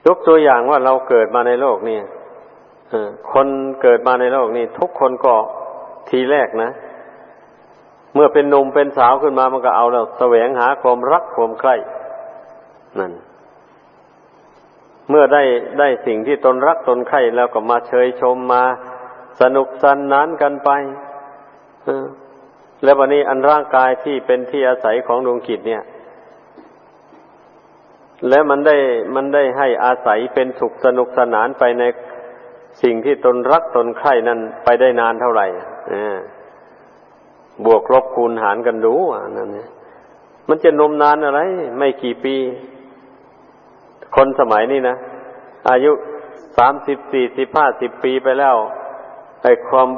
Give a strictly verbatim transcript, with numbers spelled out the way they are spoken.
ยกตัวอย่างว่าเราเกิดมาในโลกนี่คนเกิดมาในโลกนี่ทุกคนก็ทีแรกนะเมื่อเป็นหนุ่มเป็นสาวขึ้นมามันก็เอาแล้วแสวงหาความรักความใคร่นั่นเมื่อได้ได้สิ่งที่ตนรักตนใคร่แล้วก็มาเชยชมมาสนุกสนานกันไปแล้ววันนี้อันร่างกายที่เป็นที่อาศัยของดวงจิตเนี่ยแล้วมันได้มันได้ให้อาศัยเป็นสุขสนุกสนานไปในสิ่งที่ตนรักตนใคร่นั้นไปได้นานเท่าไหร่บวกลบคูณหารกันดูนั่นเนี่ยมันจะนมนานอะไรไม่กี่ปีคนสมัยนี้นะอายุสามสิบสี่สิบห้าสิบปีไปแล้วไอ้ความ